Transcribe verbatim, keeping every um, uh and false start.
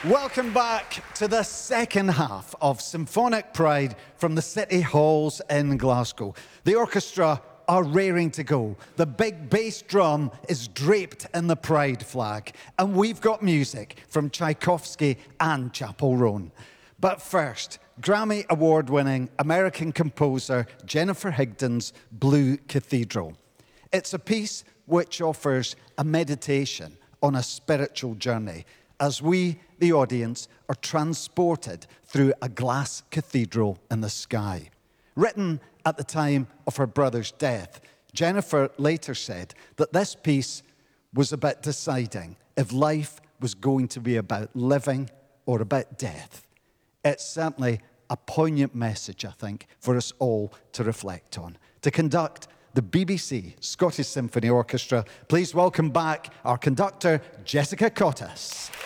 Welcome back to the second half of Symphonic Pride from the City Halls in Glasgow. The orchestra are raring to go. The big bass drum is draped in the Pride flag, and we've got music from Tchaikovsky and Chapel Roan. But first, Grammy Award-winning American composer Jennifer Higdon's Blue Cathedral. It's a piece which offers a meditation on a spiritual journey as we, the audience, are transported through a glass cathedral in the sky. Written at the time of her brother's death, Jennifer later said that this piece was about deciding if life was going to be about living or about death. It's certainly a poignant message, I think, for us all to reflect on. To conduct the B B C Scottish Symphony Orchestra, please welcome back our conductor, Jessica Cottas.